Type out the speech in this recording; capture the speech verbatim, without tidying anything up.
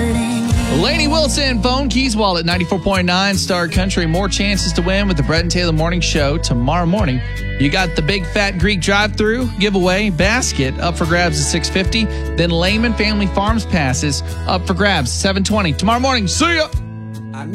Lainey Wilson, Phone Keys Wallet, ninety-four point nine Star Country. More chances to win with the Brett and Taylor Morning Show tomorrow morning. You got the Big Fat Greek drive-thru giveaway basket up for grabs at six fifty. Then Lehman Family Farms passes up for grabs seven twenty. Tomorrow morning, see ya!